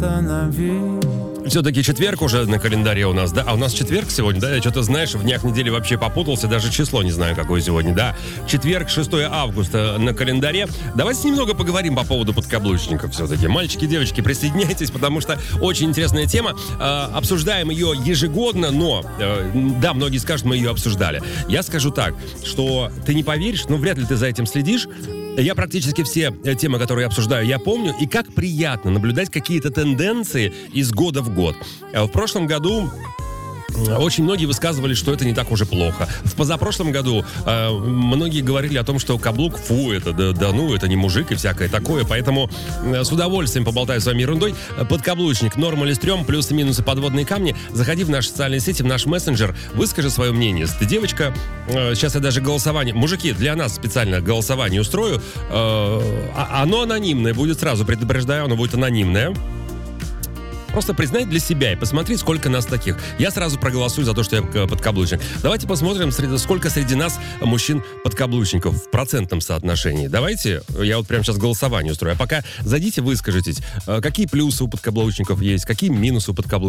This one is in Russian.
остановить. Все-таки четверг уже на календаре у нас, да? А у нас четверг сегодня, да? Я что-то, знаешь, в днях недели вообще попутался, даже число не знаю, какое сегодня, да? Четверг, 6 августа на календаре. Давайте немного поговорим по поводу подкаблучников все-таки. Мальчики, девочки, присоединяйтесь, потому что очень интересная тема. Обсуждаем ее ежегодно, но, да, многие скажут, мы ее обсуждали. Я скажу так, что ты не поверишь, но вряд ли ты за этим следишь. Я практически все темы, которые я обсуждаю, я помню. И как приятно наблюдать какие-то тенденции из года в год. В прошлом году очень многие высказывали, что это не так уж и плохо. В позапрошлом году многие говорили о том, что каблук, фу, это да ну, это не мужик и всякое такое. Поэтому с удовольствием поболтаю с вами ерундой. Подкаблучник, норм или стрём, плюсы, минусы, подводные камни. Заходи в наши социальные сети, в наш мессенджер, выскажи свое мнение. Если ты девочка, сейчас я даже голосование... Мужики, для нас специально голосование устрою. Оно анонимное будет, сразу предупреждаю, оно будет анонимное. Просто признай для себя и посмотри, сколько нас таких. Я сразу проголосую за то, что я подкаблучник. Давайте посмотрим, сколько среди нас мужчин-подкаблучников в процентном соотношении. Давайте, я вот прямо сейчас голосование устрою. А пока зайдите, выскажитесь, какие плюсы у подкаблучников есть, какие минусы у подкаблучников.